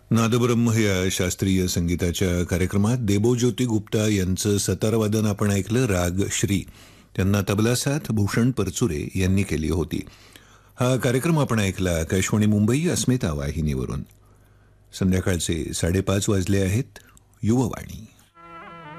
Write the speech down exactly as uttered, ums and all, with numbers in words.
नादब्रह्म या शास्त्रीय संगीताच्या कार्यक्रमात देबोज्योती गुप्ता यांचं सतारवादन आपण ऐकलं. राग श्री. त्यांना तबला साथ भूषण परचुरे यांनी केली होती. हा कार्यक्रम आपण ऐकला आकाशवाणी मुंबई अस्मिता वाहिनीवरून. संध्याकाळचे साडेपाच वाजले आहेत. युववाणी.